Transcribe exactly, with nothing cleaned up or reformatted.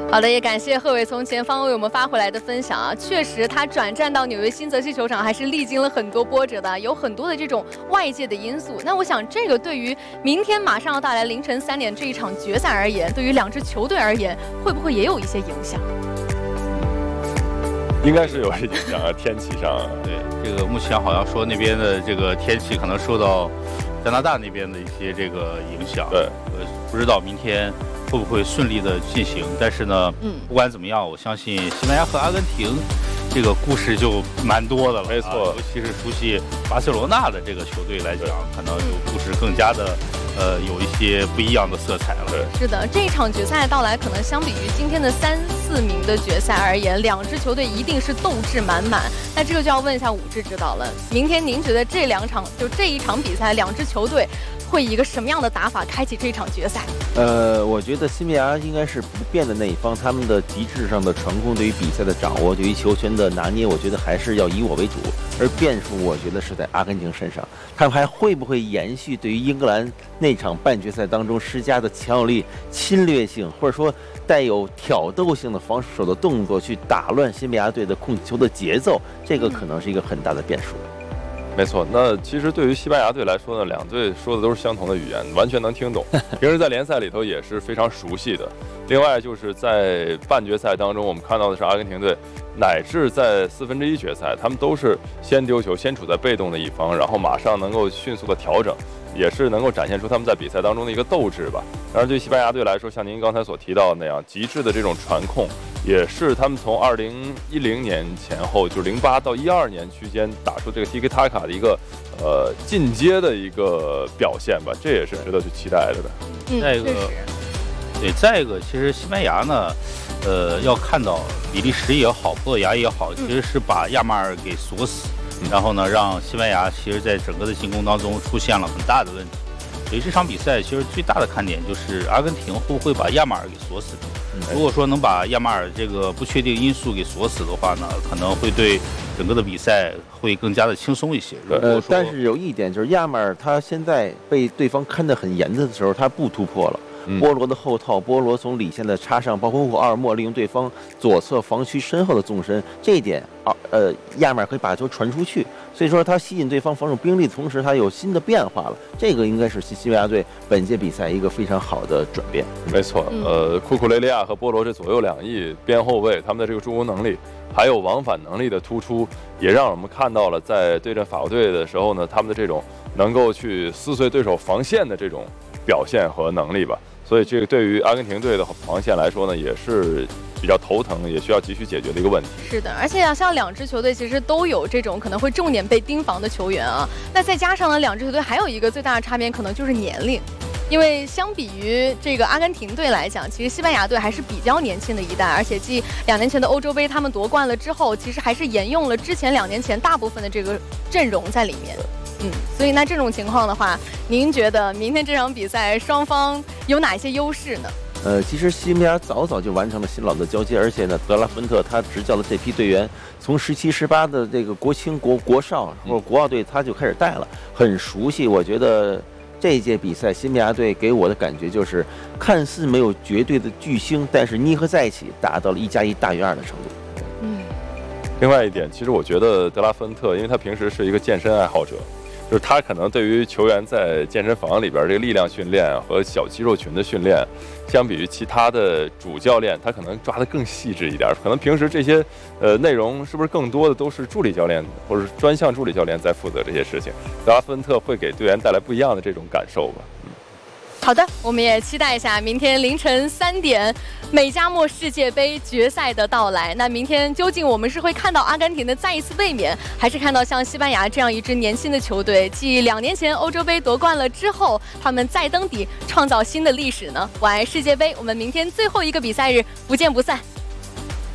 好的，也感谢贺伟从前方为我们发回来的分享啊。确实，他转战到纽约新泽西球场还是历经了很多波折的，有很多的这种外界的因素。那我想，这个对于明天马上要到来凌晨三点这一场决赛而言，对于两支球队而言，会不会也有一些影响？ 应该是有影响啊，天气上。 对，这个目前好像说那边的这个天气可能受到加拿大那边的一些这个影响。 对， 呃，不知道明天会不会顺利的进行？但是呢，嗯，不管怎么样，我相信西班牙和阿根廷这个故事就蛮多的了。 没错， 啊、尤其是熟悉巴塞罗那的这个球队来讲，可能有故事更加的。呃，有一些不一样的色彩了。 是的，这一场决赛的到来，可能相比于今天的三四名的决赛而言，两支球队一定是斗志满满。那这个就要问一下武志指导了。明天您觉得这两场就这一场比赛，两支球队会以一个什么样的打法开启这场决赛？ 呃，我觉得西班牙应该是不变的那一方，他们的极致上的传控，对于比赛的掌握，对于球权的拿捏，我觉得还是要以我为主。而变数，我觉得是在阿根廷身上，他们还会不会延续对于英格兰那场半决赛当中施加的强有力、侵略性，或者说带有挑逗性的防守的动作，去打乱西班牙队的控球的节奏？这个可能是一个很大的变数。 没错，那其实对于西班牙队来说呢，两队说的都是相同的语言，完全能听懂。平时在联赛里头也是非常熟悉的。另外就是在半决赛当中，我们看到的是阿根廷队，乃至在四分之一决赛，他们都是先丢球，先处在被动的一方，然后马上能够迅速的调整，也是能够展现出他们在比赛当中的一个斗志吧。当然，对西班牙队来说，像您刚才所提到的那样，极致的这种传控，也是他们从二零一零年前后，就是零八到一二年区间打出这个 Tiki Taka 的一个呃进阶的一个表现吧，这也是值得去期待的。 嗯， 再一个，对，再一个，其实西班牙呢，呃，要看到比利时也好，葡萄牙也好，其实是把亚马尔给锁死，嗯、然后呢，让西班牙其实在整个的进攻当中出现了很大的问题。所以这场比赛其实最大的看点就是阿根廷会不会把亚马尔给锁死。如果说能把亚马尔这个不确定因素给锁死的话呢，可能会对整个的比赛会更加的轻松一些。 呃，但是有一点就是亚马尔他现在被对方看得很严的时候，他不突破了。波罗的后套，波罗从里线的插上，包括阿尔莫利用对方左侧防区身后的纵深，这一点啊，呃，亚马尔可以把球传出去，所以说他吸引对方防守兵力的同时，他有新的变化了。这个应该是西西班牙队本届比赛一个非常好的转变。 没错，呃，库库雷利亚和波罗这左右两翼边后卫，他们的这个助攻能力，还有往返能力的突出，也让我们看到了在对阵法国队的时候呢，他们的这种能够去撕碎对手防线的这种表现和能力吧。所以这个对于阿根廷队的防线来说呢，也是比较头疼，也需要急需解决的一个问题。 是的，而且啊，像两支球队其实都有这种可能会重点被盯防的球员啊。那再加上呢，两支球队还有一个最大的差别，可能就是年龄。因为相比于这个阿根廷队来讲，其实西班牙队还是比较年轻的一代，而且继两年前的欧洲杯他们夺冠了之后，其实还是沿用了之前两年前大部分的这个阵容在里面。嗯，所以那这种情况的话，您觉得明天这场比赛双方有哪些优势呢？ 呃，其实西班牙早早就完成了新老的交接，而且呢，德拉芬特他执教的这批队员，从十七、十八的这个国青、国国少或者国奥队，他就开始带了，很熟悉。我觉得这一届比赛，西班牙队给我的感觉就是，看似没有绝对的巨星，但是捏合在一起，达到了一加一大于二的程度。 嗯。另外一点，其实我觉得德拉芬特，因为他平时是一个健身爱好者。就是他可能对于球员在健身房里边这个力量训练和小肌肉群的训练，相比于其他的主教练，他可能抓得更细致一点。可能平时这些呃内容是不是更多的都是助理教练或者是专项助理教练在负责这些事情？德拉芬特会给队员带来不一样的这种感受吧。嗯。 好的，我们也期待一下明天凌晨三点美加墨世界杯决赛的到来。那明天究竟我们是会看到阿根廷的再一次卫冕，还是看到像西班牙这样一支年轻的球队，继两年前欧洲杯夺冠了之后，他们再登底，创造新的历史呢？晚安世界杯，我们明天最后一个比赛日不见不散。